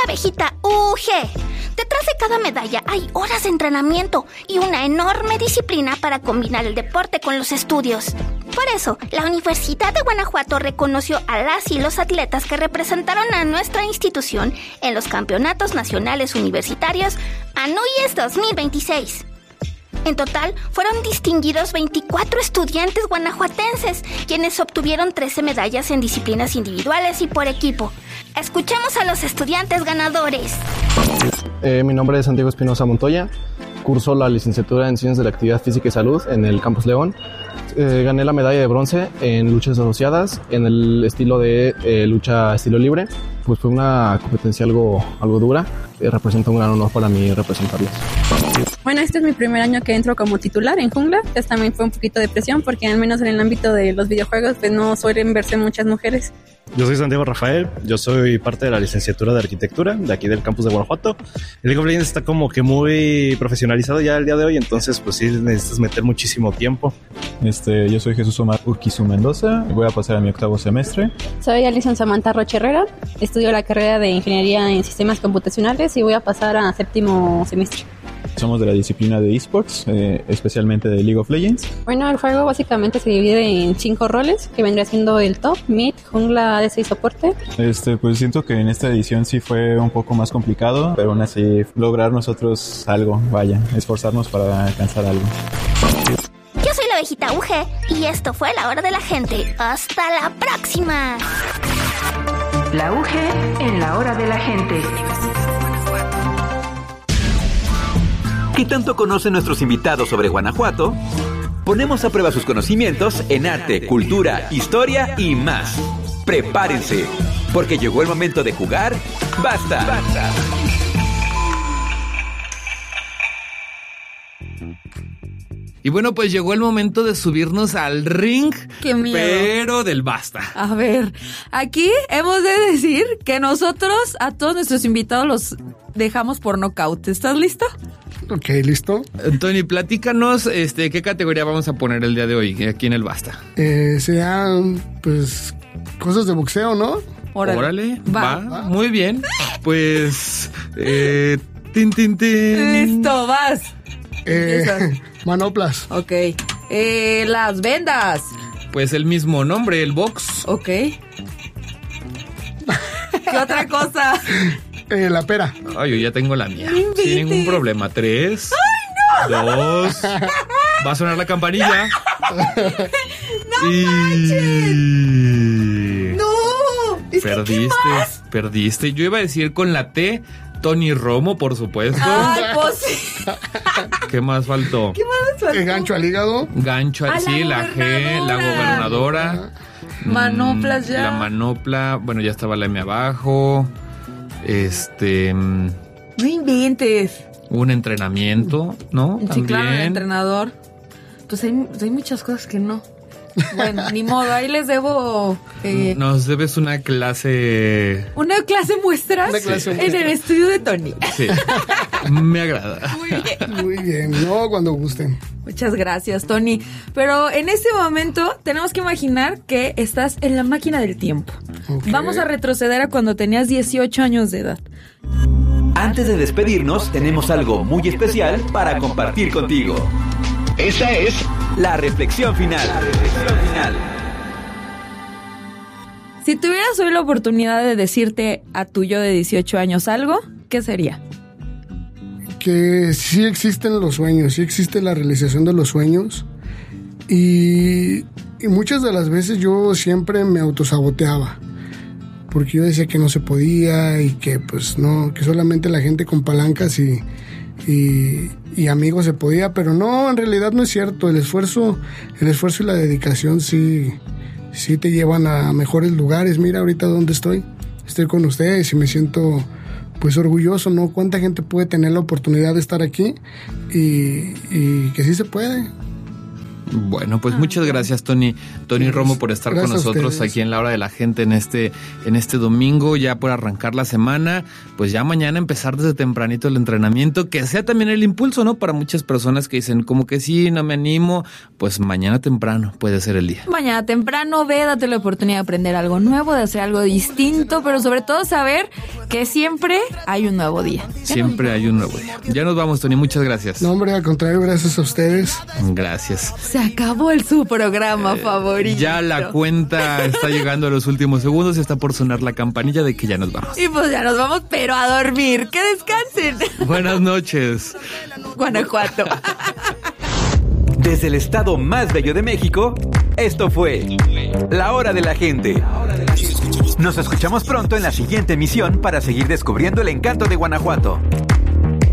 abejita UG. Detrás de cada medalla hay horas de entrenamiento y una enorme disciplina para combinar el deporte con los estudios. Por eso, la Universidad de Guanajuato reconoció a las y los atletas que representaron a nuestra institución en los Campeonatos Nacionales Universitarios ANUYES 2026. En total, fueron distinguidos 24 estudiantes guanajuatenses, quienes obtuvieron 13 medallas en disciplinas individuales y por equipo. Escuchemos a los estudiantes ganadores. Mi nombre es Santiago Espinosa Montoya. Curso la licenciatura en Ciencias de la Actividad Física y Salud en el Campus León. Gané la medalla de bronce en luchas asociadas, en el estilo de lucha estilo libre. Pues fue una competencia algo dura. Representa un gran honor para mí representarlos. Bueno, este es mi primer año que entro como titular en jungla. Pues también fue un poquito de presión porque al menos en el ámbito de los videojuegos pues no suelen verse muchas mujeres. Yo soy Santiago Rafael, yo soy parte de la licenciatura de arquitectura de aquí del campus de Guanajuato. El League of Legends está como que muy profesionalizado ya el día de hoy, entonces pues sí necesitas meter muchísimo tiempo. Yo soy Jesús Omar Urquizu Mendoza, voy a pasar a mi 8º semestre. Soy Alison Samantha Rocha Herrera, estudio la carrera de Ingeniería en Sistemas Computacionales y voy a pasar a 7º semestre. Somos de la disciplina de eSports, especialmente de League of Legends. Bueno, el juego básicamente se divide en 5 roles, que vendría siendo el top, mid, jungla, ADC y soporte. Pues siento que en esta edición sí fue un poco más complicado, pero aún así lograr nosotros algo, esforzarnos para alcanzar algo. Yo soy la abejita UG y esto fue La Hora de la Gente. ¡Hasta la próxima! La UG en La Hora de la Gente. ¿Qué tanto conocen nuestros invitados sobre Guanajuato? Ponemos a prueba sus conocimientos en arte, cultura, historia y más. Prepárense, porque llegó el momento de jugar. ¡Basta! Y bueno, pues llegó el momento de subirnos al ring. ¡Qué miedo! Pero del basta. A ver, aquí hemos de decir que nosotros a todos nuestros invitados los dejamos por nocaut. ¿Estás listo? Ok, listo. Tony, platícanos qué categoría vamos a poner el día de hoy aquí en el basta. Sean, pues, cosas de boxeo, ¿no? Órale, va. Muy bien. Pues, tin. Listo, vas. Manoplas. Ok. Las vendas. Pues el mismo nombre, el box. Ok. ¿Qué otra cosa? La pera. Ay, yo ya tengo la mía. Sin ningún problema. 3. ¡Ay, no! 2. Va a sonar la campanilla. ¡No manches! ¡No! Perdiste. Yo iba a decir con la T, Tony Romo, por supuesto. ¡Ay, pues sí! ¿Qué más faltó? El gancho al hígado. Sí, la G, la gobernadora. Manoplas ya. La manopla, bueno, ya estaba la M abajo. No inventes. Un entrenamiento, ¿no? Sí, También. claro, el entrenador. Pues hay muchas cosas que no. Bueno, ni modo, ahí les debo... Nos debes una clase... ¿Una clase muestras? En el estudio de Tony. Sí, me agrada. Muy bien, no, cuando gusten. Muchas gracias, Tony. Pero en este momento tenemos que imaginar que estás en la máquina del tiempo. Okay. Vamos a retroceder a cuando tenías 18 años de edad. Antes de despedirnos, tenemos algo muy especial para compartir contigo. Esa es la reflexión final. Si tuvieras hoy la oportunidad de decirte a tu yo de 18 años algo, ¿qué sería? Que sí existen los sueños, sí existe la realización de los sueños y muchas de las veces yo siempre me autosaboteaba porque yo decía que no se podía y que pues no, que solamente la gente con palancas y amigos se podía, pero no, en realidad no es cierto. El esfuerzo y la dedicación sí te llevan a mejores lugares. Mira ahorita dónde estoy con ustedes y me siento pues orgulloso, ¿no? Cuánta gente puede tener la oportunidad de estar aquí y que sí se puede. Bueno, pues muchas gracias, Tony Romo, por estar con nosotros aquí en La Hora de la Gente en este domingo, ya por arrancar la semana. Pues ya mañana empezar desde tempranito el entrenamiento, que sea también el impulso, ¿no? Para muchas personas que dicen como que sí, no me animo, pues mañana temprano puede ser el día. Mañana temprano, date la oportunidad de aprender algo nuevo, de hacer algo distinto, pero sobre todo saber que siempre hay un nuevo día. Siempre hay un nuevo día. Ya nos vamos, Tony, muchas gracias. No, hombre, al contrario, gracias a ustedes. Gracias. Se acabó su programa favorito. Ya la cuenta está llegando a los últimos segundos y está por sonar la campanilla de que ya nos vamos. Y pues ya nos vamos, pero a dormir. Que descansen. Buenas noches. Guanajuato. Desde el estado más bello de México, esto fue La Hora de la Gente. Nos escuchamos pronto en la siguiente emisión para seguir descubriendo el encanto de Guanajuato.